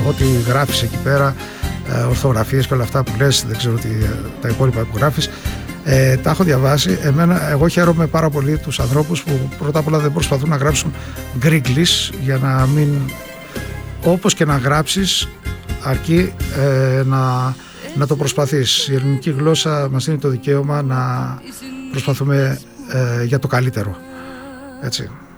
ό,τι γράφεις εκεί πέρα, ορθογραφίες και όλα αυτά που λες, δεν ξέρω τα υπόλοιπα που γράφεις, τα έχω διαβάσει. Εγώ χαίρομαι πάρα πολύ τους ανθρώπους που πρώτα απ' όλα δεν προσπαθούν να γράψουν γκρίγκλις, για να μην, όπως και να γράψεις, αρκεί να το προσπαθείς. Η ελληνική γλώσσα μας δίνει το δικαίωμα να προσπαθούμε για το καλύτερο. Έτσι.